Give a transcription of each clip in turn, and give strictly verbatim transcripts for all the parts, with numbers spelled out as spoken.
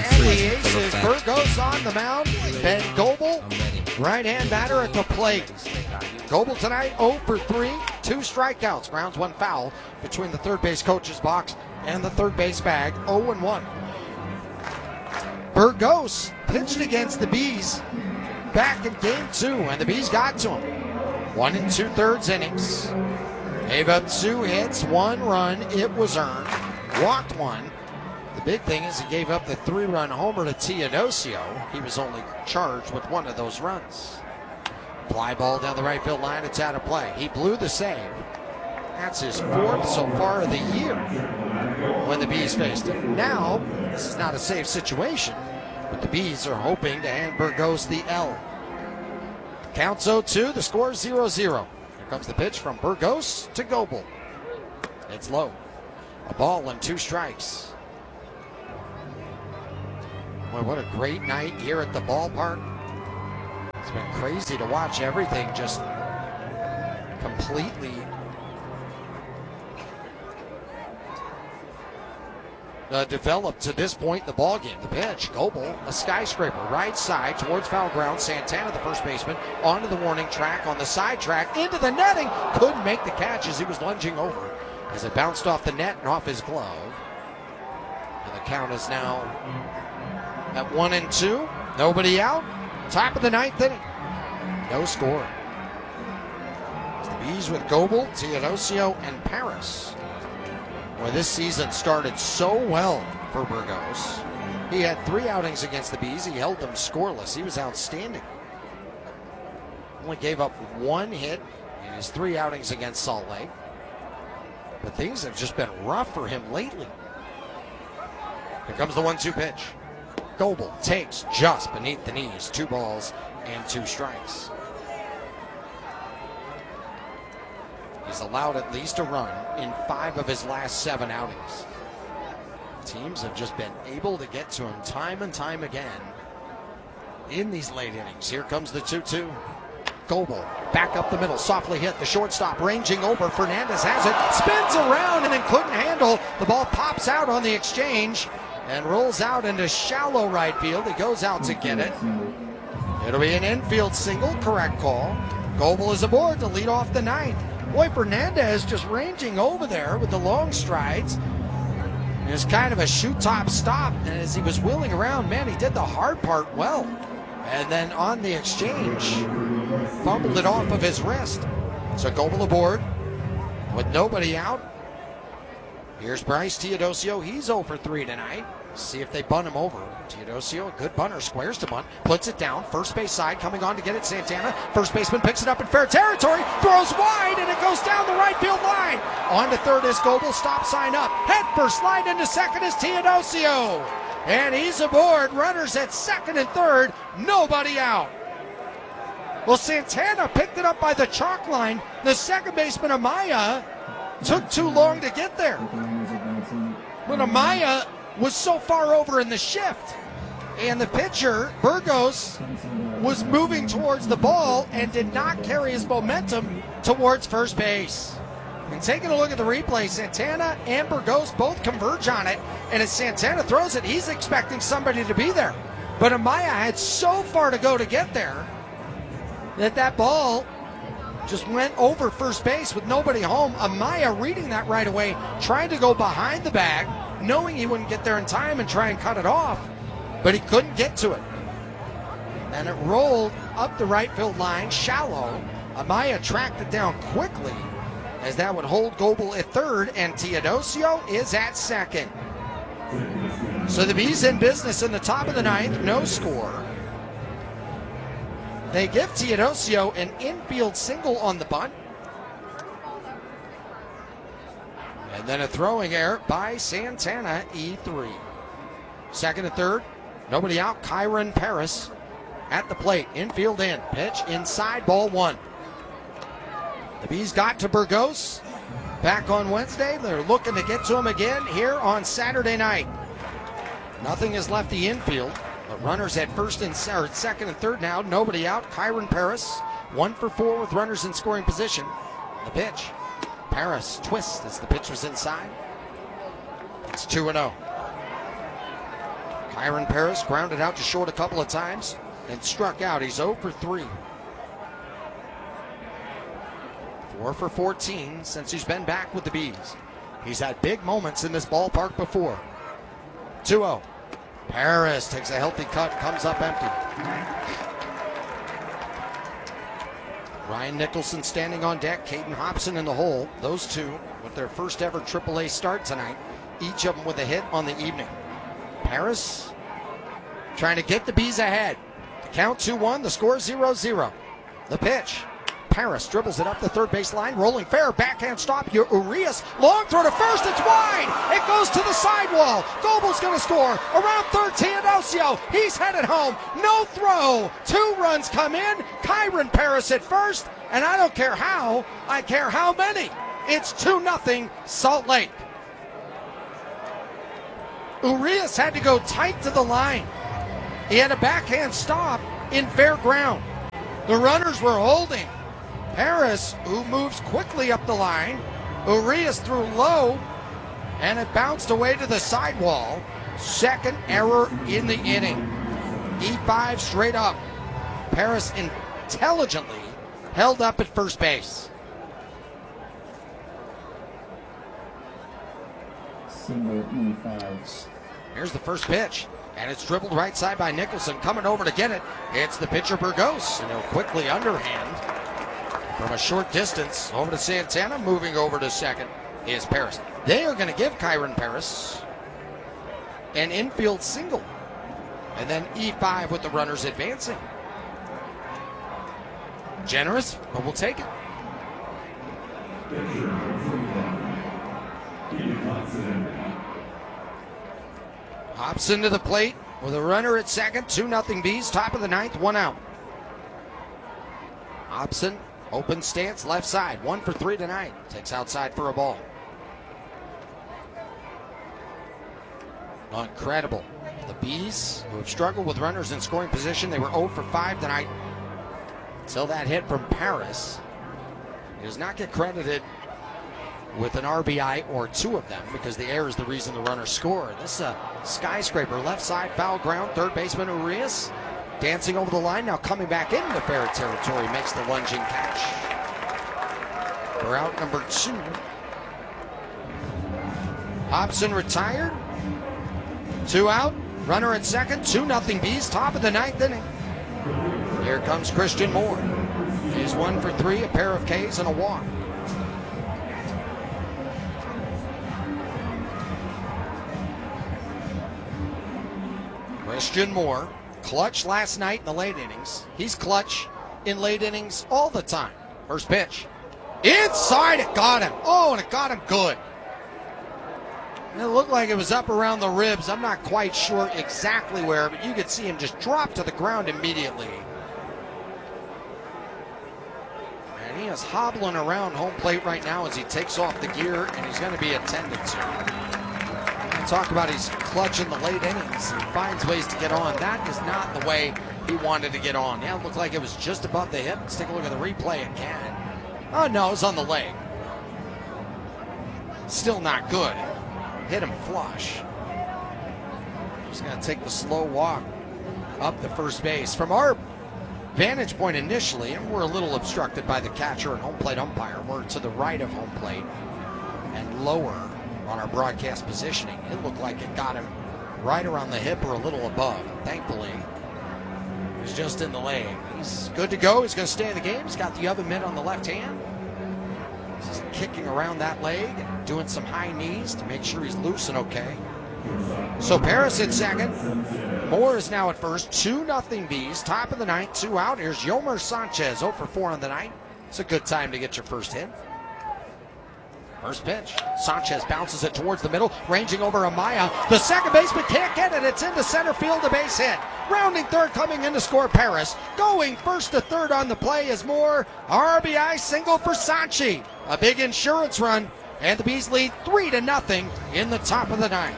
and the aces. Burgos on the mound. Ben Goebel, right-hand batter at the plate. Goebel tonight oh for three, two strikeouts, grounds one foul between the third base coach's box and the third base bag, oh and one. Burgos pitched against the Bees back in game two, and the Bees got to him. One and two-thirds innings. Gave up two hits, one run. It was earned. Walked one. The big thing is he gave up the three-run homer to Teodosio. He was only charged with one of those runs. Fly ball down the right field line. It's out of play. He blew the save. That's his fourth so far of the year when the Bees faced him. Now, this is not a safe situation, but the Bees are hoping to hand Burgos the L. Counts oh two, the score zero zero. Here comes the pitch from Burgos to Goebel. It's low. A ball and two strikes. Boy, what a great night here at the ballpark. It's been crazy to watch everything just completely uh, develop to this point in the ballgame. The pitch, Goebel, a skyscraper, right side towards foul ground. Santana, the first baseman, onto the warning track, on the side track, into the netting. Couldn't make the catch as he was lunging over, as it bounced off the net and off his glove. And the count is now at one and two. Nobody out. Top of the ninth inning. No score. It's the Bees with Goebel, Teodosio, and Paris. Well, this season started so well for Burgos. He had three outings against the Bees. He held them scoreless. He was outstanding. Only gave up one hit in his three outings against Salt Lake. But things have just been rough for him lately. Here comes the one two pitch. Goebel takes just beneath the knees. Two balls and two strikes. He's allowed at least a run in five of his last seven outings. Teams have just been able to get to him time and time again in these late innings. Here comes the two two. Goebel back up the middle, softly hit. The shortstop ranging over. Fernandez has it, spins around and then couldn't handle. The ball pops out on the exchange and rolls out into shallow right field. He goes out to get it. It'll be an infield single, correct call. Goebel is aboard to lead off the ninth. Boy, Fernandez just ranging over there with the long strides. It was kind of a shoot-top stop, and as he was wheeling around, man, he did the hard part well. And then on the exchange, fumbled it off of his wrist. So Goebel aboard with nobody out. Here's Bryce Teodosio. He's oh for three tonight. See if they bunt him over. Teodosio, a good bunter, squares to bunt, puts it down, first base side, coming on to get it, Santana. First baseman picks it up in fair territory, throws wide, and it goes down the right field line. On to third is Goebel, stop sign up. Head first, slide into second is Teodosio. And he's aboard, runners at second and third, nobody out. Well, Santana picked it up by the chalk line. The second baseman, Amaya, took too long to get there. But Amaya was so far over in the shift, and the pitcher, Burgos, was moving towards the ball and did not carry his momentum towards first base. And taking a look at the replay, Santana and Burgos both converge on it, and as Santana throws it, he's expecting somebody to be there. But Amaya had so far to go to get there that that ball just went over first base with nobody home. Amaya reading that right away, trying to go behind the bag, knowing he wouldn't get there in time and try and cut it off, but he couldn't get to it. And it rolled up the right field line, shallow. Amaya tracked it down quickly, as that would hold Goebel at third, and Teodosio is at second. So the Bees in business in the top of the ninth, no score. They give Teodosio an infield single on the bunt. And then a throwing error by Santana, E three. Second and third, nobody out. Kyron Paris at the plate. Infield in. Pitch inside, ball one. The Bees got to Burgos back on Wednesday. They're looking to get to him again here on Saturday night. Nothing is left the infield, but runners at first and or second and third now. Nobody out. Kyron Paris, one for four with runners in scoring position. The pitch. Paris twists as the pitch was inside. It's two and oh. Kyren Paris grounded out to short a couple of times and struck out. He's zero for three. four for fourteen since he's been back with the Bees. He's had big moments in this ballpark before. two oh. Paris takes a healthy cut, comes up empty. Ryan Nicholson standing on deck, Caden Hobson in the hole. Those two with their first ever triple A start tonight, each of them with a hit on the evening. Paris trying to get the Bees ahead. The count two one, the score zero zero. The pitch. Paris dribbles it up the third base line, rolling fair, backhand stop. Urias, long throw to first, it's wide. It goes to the sidewall. Goble's going to score. Around third, Teodosio. He's headed home. No throw. Two runs come in. Kyren Paris at first, and I don't care how, I care how many. It's two nothing Salt Lake. Urias had to go tight to the line. He had a backhand stop in fair ground. The runners were holding. Paris, who moves quickly up the line. Urias threw low, and it bounced away to the sidewall. Second error in the inning. E five straight up. Paris intelligently held up at first base. Single E five. Here's the first pitch, and it's dribbled right side by Nicholson. Coming over to get it, it's the pitcher Burgos, and he'll quickly underhand from a short distance over to Santana. Moving over to second is Paris. They are going to give Kyren Paris an infield single, and then E five with the runners advancing. Generous, but we'll take it. Hobson to the plate with a runner at second. two nothing Bees, top of the ninth, one out. Hobson, open stance, left side, one for three tonight. Takes outside for a ball. Incredible. The Bees, who have struggled with runners in scoring position, they were zero for five tonight until that hit from Paris. He does not get credited with an R B I or two of them because the error is the reason the runner scored. This is a skyscraper, left side, foul ground, third baseman Urias dancing over the line, now coming back into fair territory, makes the lunging catch. For out number two. Hobson retired. Two out, runner at second, two nothing Bees, top of the ninth inning. Here comes Christian Moore. He's one for three, a pair of Ks and a walk. Christian Moore, clutch last night in the late innings. He's clutch in late innings all the time. First pitch. Inside, it got him. Oh, and it got him good. It looked like it was up around the ribs. I'm not quite sure exactly where, but you could see him just drop to the ground immediately. And he is hobbling around home plate right now as he takes off the gear, and he's going to be attended to. Talk about he's clutch in the late innings. He finds ways to get on. That is not the way he wanted to get on. Yeah, it looked like it was just above the hip. Let's take a look at the replay again. Oh, no, it was on the leg. Still not good. Hit him flush. He's going to take the slow walk up the first base. From our vantage point initially, and we're a little obstructed by the catcher and home plate umpire. We're to the right of home plate and lower on our broadcast positioning. It looked like it got him right around the hip or a little above. Thankfully, it was just in the leg. He's good to go. He's going to stay in the game. He's got the other mitt on the left hand. He's kicking around that leg and doing some high knees to make sure he's loose and okay. So Paris at second. Moore is now at first. two nothing Bees. Top of the ninth. Two out. Here's Yomer Sanchez. zero for four on the night. It's a good time to get your first hit. First pitch. Sanchez bounces it towards the middle, ranging over Amaya. The second baseman can't get it. It's into center field, a base hit. Rounding third, coming in to score Paris. Going first to third on the play is Moore. R B I single for Sanchi. A big insurance run, and the Bees lead three to nothing in the top of the ninth.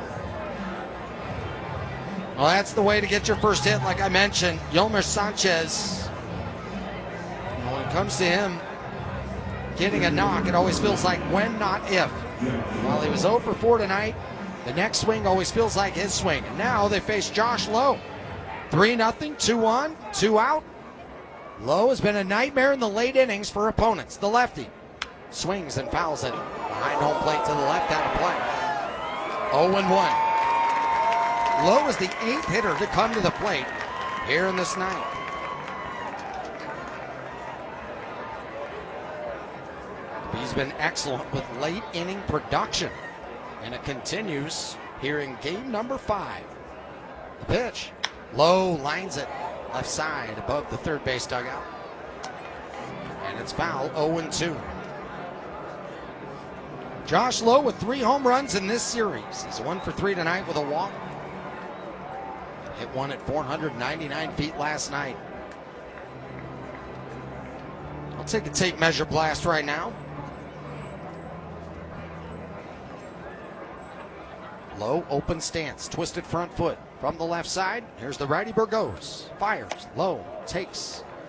Well, that's the way to get your first hit, like I mentioned. Yomer Sanchez. When it comes to him getting a knock, it always feels like when, not if. Well, he was zero for four tonight. The next swing always feels like his swing. And now they face Josh Lowe. three nothing, two on, two out. Lowe has been a nightmare in the late innings for opponents. The lefty swings and fouls it behind home plate to the left, out of play. oh and one. Lowe is the eighth hitter to come to the plate here in this night. He's been excellent with late inning production, and it continues here in game number five. The pitch, Lowe lines it left side above the third base dugout, and it's foul. oh and two. Josh Lowe with three home runs in this series. He's one for three tonight with a walk. Hit one at four hundred ninety-nine feet last night. I'll take a tape measure blast right now. Low open stance, twisted front foot from the left side. Here's the righty Burgos. Fires, Low takes